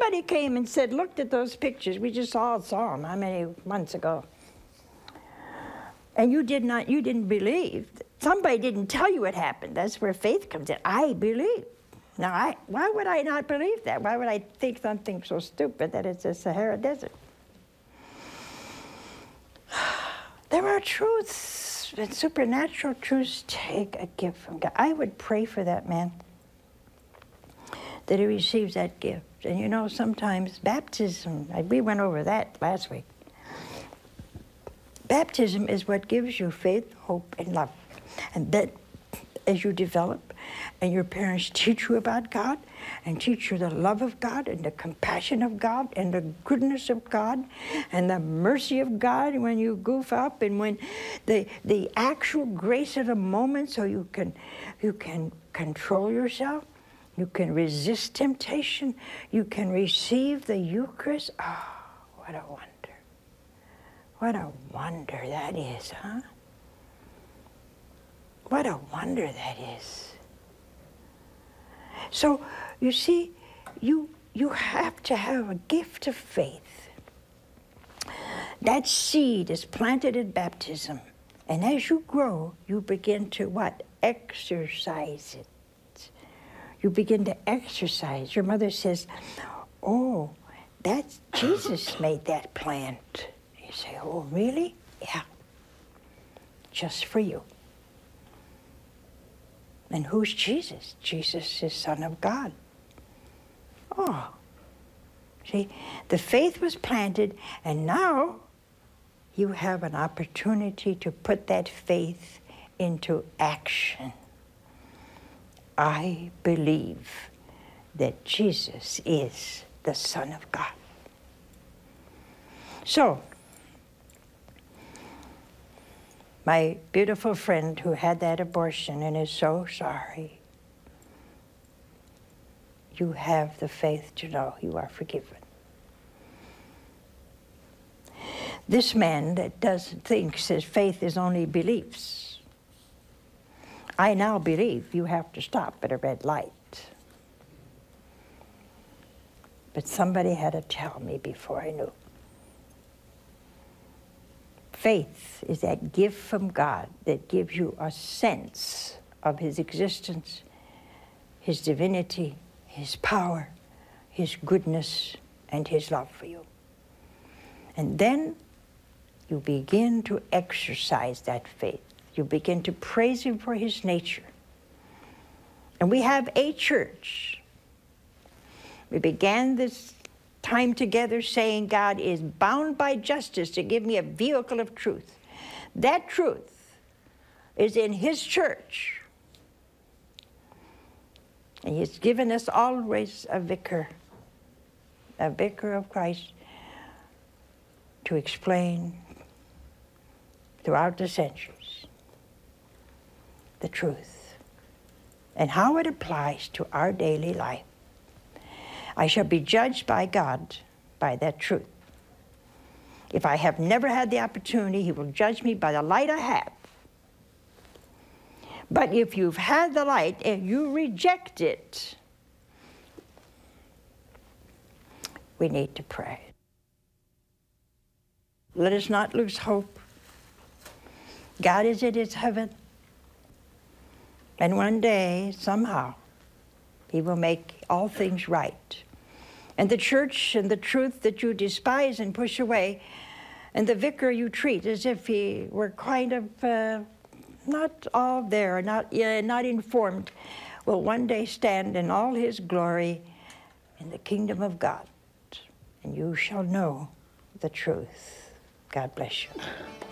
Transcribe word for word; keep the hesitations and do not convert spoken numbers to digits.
somebody came and said, looked at those pictures. We just all saw them, how many months ago? And you did not, you didn't believe. Somebody didn't tell you what happened. That's where faith comes in. I believe. Now, I, why would I not believe that? Why would I think something so stupid that it's a Sahara Desert? There are truths, and supernatural truths take a gift from God. I would pray for that man, that he receives that gift. And you know, sometimes baptism, we went over that last week. Baptism is what gives you faith, hope, and love. And then, as you develop, and your parents teach you about God, and teach you the love of God, and the compassion of God, and the goodness of God, and the mercy of God when you goof up, and when the the actual grace of the moment, so you can you can control yourself, you can resist temptation, you can receive the Eucharist. Oh, what a wonder. What a wonder that is, huh? What a wonder that is. So, you see, you, you have to have a gift of faith. That seed is planted at baptism. And as you grow, you begin to what? Exercise it. You begin to exercise. Your mother says, oh, that's, Jesus made that plant. You say, oh, really? Yeah. Just for you. And who's Jesus? Jesus is Son of God. Oh. See, the faith was planted, and now you have an opportunity to put that faith into action. I believe that Jesus is the Son of God. So, my beautiful friend who had that abortion and is so sorry, you have the faith to know you are forgiven. This man that doesn't think says faith is only beliefs. I now believe you have to stop at a red light. But somebody had to tell me before I knew. Faith is that gift from God that gives you a sense of His existence, His divinity, His power, His goodness, and His love for you. And then you begin to exercise that faith. You begin to praise Him for His nature. And we have a church. We began this time together saying God is bound by justice to give me a vehicle of truth. That truth is in His church. And He's given us always a vicar, a vicar of Christ, to explain throughout the centuries the truth and how it applies to our daily life. I shall be judged by God by that truth. If I have never had the opportunity, He will judge me by the light I have. But if you've had the light and you reject it, we need to pray. Let us not lose hope. God is in His heaven. And one day, somehow, He will make all things right. And the church and the truth that you despise and push away, and the vicar you treat as if he were kind of uh, not all there, not, uh, not informed, will one day stand in all His glory in the kingdom of God. And you shall know the truth. God bless you.